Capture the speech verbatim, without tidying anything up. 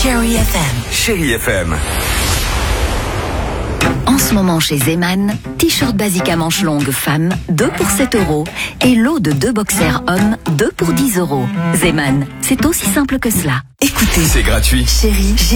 Chérie F M. Chérie F M. En ce moment chez Zeman, t-shirt basique à manches longues femmes, deux pour sept euros. Et lot de deux boxers hommes, deux pour dix euros. Zeman, c'est aussi simple que cela. Écoutez, C'est gratuit. Chérie, j'ai